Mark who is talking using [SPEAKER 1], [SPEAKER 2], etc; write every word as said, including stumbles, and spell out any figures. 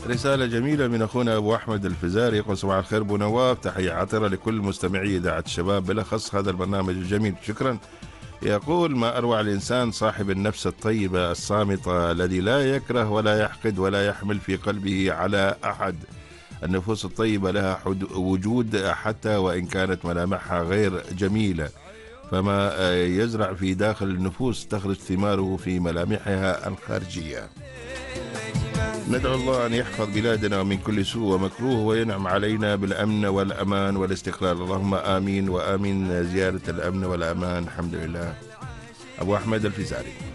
[SPEAKER 1] رسالة جميلة من أخونا أبو أحمد الفزاري، يقول صباح الخير أبو نواف، تحية عطرة لكل مستمعي إذاعة الشباب بالأخص هذا البرنامج الجميل، شكرا. يقول ما أروع الإنسان صاحب النفس الطيبة الصامتة الذي لا يكره ولا يحقد ولا يحمل في قلبه على أحد. النفوس الطيبة لها وجود حتى وإن كانت ملامحها غير جميلة، فما يزرع في داخل النفوس تخرج ثماره في ملامحها الخارجية. ندعو الله أن يحفظ بلادنا من كل سوء ومكروه وينعم علينا بالأمن والأمان والاستقرار، اللهم آمين وآمين. زيارة الأمن والأمان، الحمد لله. أبو أحمد الفزاري.